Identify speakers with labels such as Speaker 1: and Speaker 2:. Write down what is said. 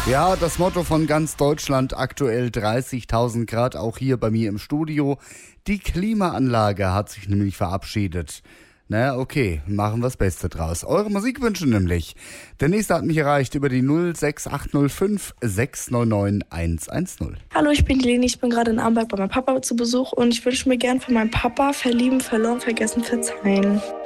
Speaker 1: Ja, das Motto von ganz Deutschland, aktuell 30.000 Grad, auch hier bei mir im Studio. Die Klimaanlage hat sich nämlich verabschiedet. Na, okay, machen wir das Beste draus. Eure Musikwünsche nämlich. Der nächste hat mich erreicht über die 06805 699 110.
Speaker 2: Hallo, ich bin die Leni, ich bin gerade in Amberg bei meinem Papa zu Besuch und ich wünsche mir gern für meinen Papa verlieben, verloren, vergessen, verzeihen.